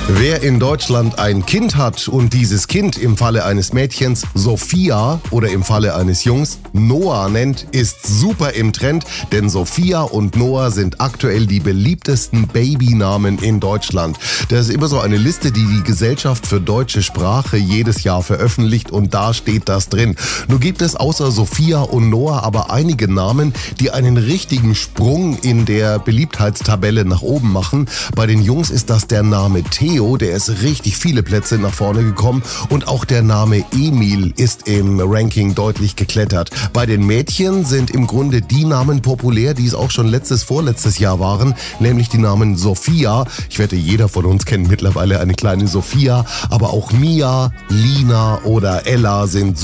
Wer in Deutschland ein Kind hat und dieses Kind im Falle eines Mädchens Sophia oder im Falle eines Jungs Noah nennt, ist super im Trend, denn Sophia und Noah sind aktuell die beliebtesten Babynamen in Deutschland. Das ist immer so eine Liste, die die Gesellschaft für deutsche Sprache jedes Jahr veröffentlicht und da steht das drin. Nur gibt es außer Sophia und Noah aber einige Namen, die einen richtigen Sprung in der Beliebtheitstabelle nach oben machen. Bei den Jungs ist das der Name Theo, der ist richtig viele Plätze nach vorne gekommen und auch der Name Emil ist im Ranking deutlich geklettert. Bei den Mädchen sind im Grunde die Namen populär, die es auch schon vorletztes Jahr waren, nämlich die Namen Sophia. Ich wette, jeder von uns kennt mittlerweile eine kleine Sophia, aber auch Mia, Lina oder Ella sind